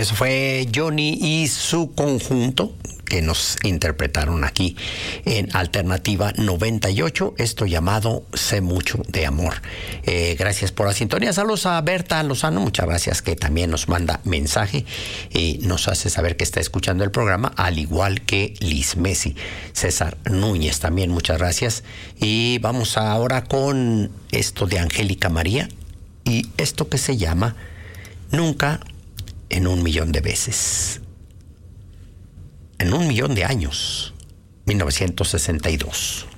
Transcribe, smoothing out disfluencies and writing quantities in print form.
Eso fue Johnny y su conjunto que nos interpretaron aquí en Alternativa 98, esto llamado Sé Mucho de Amor. Gracias por la sintonía. Saludos a Berta Lozano, muchas gracias, que también nos manda mensaje y nos hace saber que está escuchando el programa, al igual que Liz Messi. César Núñez también, muchas gracias. Y vamos ahora con esto de Angélica María y esto que se llama Nunca en 1,000,000 de veces. En 1,000,000 de años, 1962.